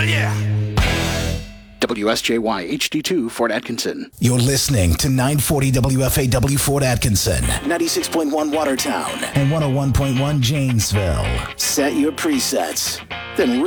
WSJY HD2 Fort Atkinson. You're listening to 940 WFAW Fort Atkinson, 96.1 Watertown, and 101.1 Janesville. Set your presets, then